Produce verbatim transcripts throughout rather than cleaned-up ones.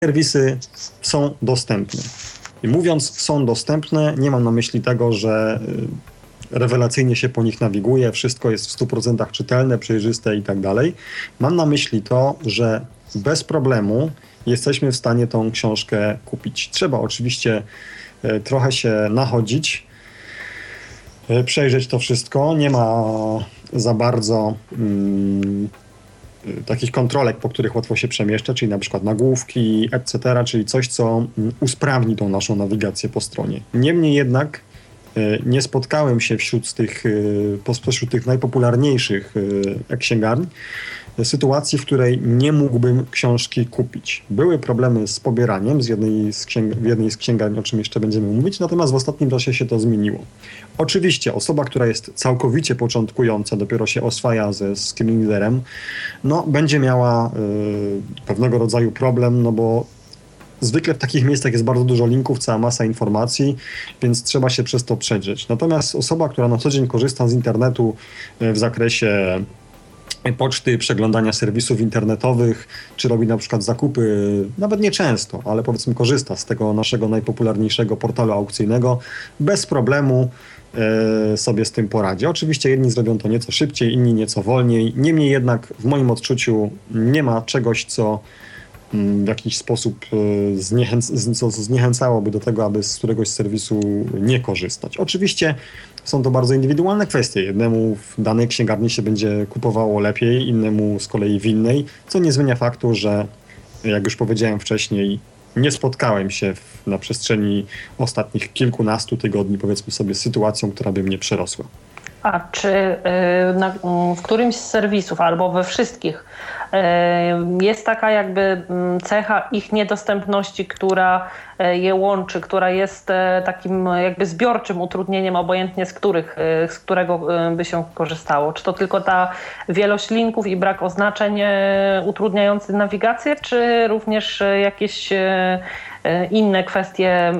serwisy są dostępne. I mówiąc są dostępne, nie mam na myśli tego, że rewelacyjnie się po nich nawiguje, wszystko jest w stu procentach czytelne, przejrzyste i tak dalej. Mam na myśli to, że bez problemu jesteśmy w stanie tą książkę kupić. Trzeba oczywiście trochę się nachodzić, przejrzeć to wszystko. Nie ma za bardzo mm, takich kontrolek, po których łatwo się przemieszcza, czyli na przykład nagłówki, et cetera, czyli coś, co usprawni tą naszą nawigację po stronie. Niemniej jednak nie spotkałem się wśród tych, pośród tych najpopularniejszych e-księgarni sytuacji, w której nie mógłbym książki kupić. Były problemy z pobieraniem z jednej z, księg- w jednej z księgarni, o czym jeszcze będziemy mówić, natomiast w ostatnim czasie się to zmieniło. Oczywiście osoba, która jest całkowicie początkująca, dopiero się oswaja ze screen readerem, no będzie miała y, pewnego rodzaju problem, no bo zwykle w takich miejscach jest bardzo dużo linków, cała masa informacji, więc trzeba się przez to przedrzeć. Natomiast osoba, która na co dzień korzysta z internetu w zakresie poczty, przeglądania serwisów internetowych, czy robi na przykład zakupy, nawet nie często, ale powiedzmy korzysta z tego naszego najpopularniejszego portalu aukcyjnego, bez problemu e, sobie z tym poradzi. Oczywiście jedni zrobią to nieco szybciej, inni nieco wolniej. Niemniej jednak w moim odczuciu nie ma czegoś, co w jakiś sposób zniechęc- co zniechęcałoby do tego, aby z któregoś serwisu nie korzystać. Oczywiście są to bardzo indywidualne kwestie. Jednemu w danej księgarni się będzie kupowało lepiej, innemu z kolei w innej, co nie zmienia faktu, że jak już powiedziałem wcześniej, nie spotkałem się w, na przestrzeni ostatnich kilkunastu tygodni, powiedzmy sobie, z sytuacją, która by mnie przerosła. A czy y, na, w którymś z serwisów albo we wszystkich y, jest taka jakby cecha ich niedostępności, która y, je łączy, która jest y, takim jakby zbiorczym utrudnieniem, obojętnie z których, y, z którego y, by się korzystało? Czy to tylko ta wielość linków i brak oznaczeń y, utrudniający nawigację, czy również y, jakieś y, inne kwestie,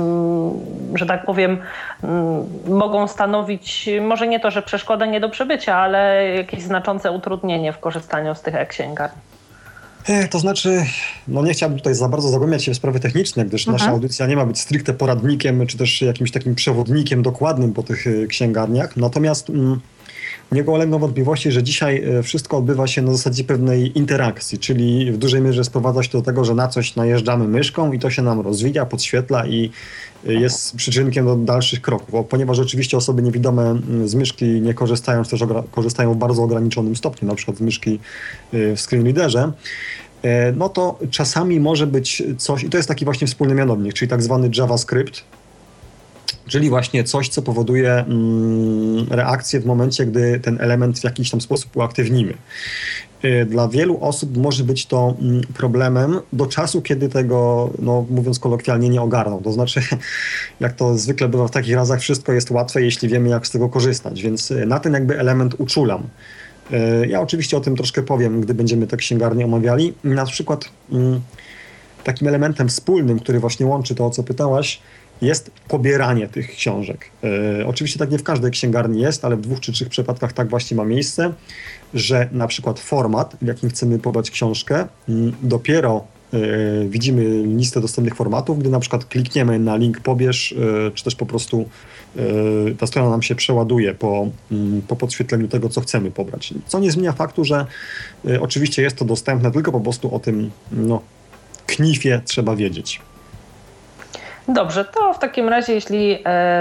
że tak powiem, mogą stanowić, może nie to, że przeszkodę nie do przebycia, ale jakieś znaczące utrudnienie w korzystaniu z tych e-księgarni? To znaczy, no nie chciałbym tutaj za bardzo zagłębiać się w sprawy techniczne, gdyż mhm. nasza audycja nie ma być stricte poradnikiem, czy też jakimś takim przewodnikiem dokładnym po tych księgarniach. Natomiast mm, nie ulegną wątpliwości, że dzisiaj wszystko odbywa się na zasadzie pewnej interakcji, czyli w dużej mierze sprowadza się do tego, że na coś najeżdżamy myszką i to się nam rozwija, podświetla i jest przyczynkiem do dalszych kroków. Ponieważ oczywiście osoby niewidome z myszki nie korzystają, też ogra- korzystają w bardzo ograniczonym stopniu, na przykład z myszki w screen readerze, no to czasami może być coś, i to jest taki właśnie wspólny mianownik, czyli tak zwany JavaScript, czyli właśnie coś, co powoduje mm, reakcję w momencie, gdy ten element w jakiś tam sposób uaktywnimy. Dla wielu osób może być to mm, problemem do czasu, kiedy tego, no mówiąc kolokwialnie, nie ogarną. To znaczy, jak to zwykle bywa w takich razach, wszystko jest łatwe, jeśli wiemy, jak z tego korzystać, więc na ten jakby element uczulam. Ja oczywiście o tym troszkę powiem, gdy będziemy te księgarnie omawiali. Na przykład mm, takim elementem wspólnym, który właśnie łączy to, o co pytałaś, jest pobieranie tych książek. E, oczywiście tak nie w każdej księgarni jest, ale w dwóch czy trzech przypadkach tak właśnie ma miejsce, że na przykład format, w jakim chcemy pobrać książkę, m, dopiero e, widzimy listę dostępnych formatów, gdy na przykład klikniemy na link pobierz, e, czy też po prostu e, ta strona nam się przeładuje po, m, po podświetleniu tego, co chcemy pobrać. Co nie zmienia faktu, że e, oczywiście jest to dostępne, tylko po prostu o tym no, knifie trzeba wiedzieć. Dobrze, to w takim razie, jeśli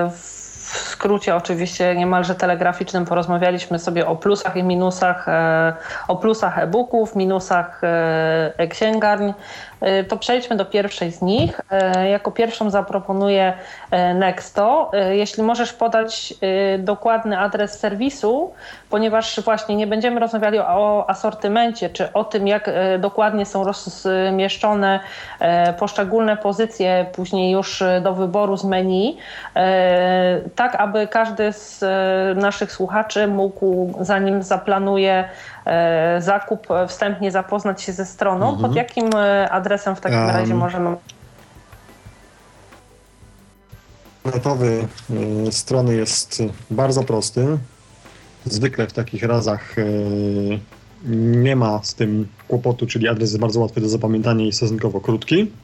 w skrócie oczywiście niemalże telegraficznym porozmawialiśmy sobie o plusach i minusach, o plusach e-booków, minusach e-księgarni, to przejdźmy do pierwszej z nich. Jako pierwszą zaproponuję Nexto. Jeśli możesz podać dokładny adres serwisu, ponieważ właśnie nie będziemy rozmawiali o asortymencie, czy o tym, jak dokładnie są rozmieszczone poszczególne pozycje później już do wyboru z menu, tak aby każdy z naszych słuchaczy mógł, zanim zaplanuje zakup, wstępnie zapoznać się ze stroną. Mhm. Pod jakim adresem w takim um, razie możemy... Internetowy y, strony jest bardzo prosty. Zwykle w takich razach y, nie ma z tym kłopotu, czyli adres jest bardzo łatwy do zapamiętania i stosunkowo krótki.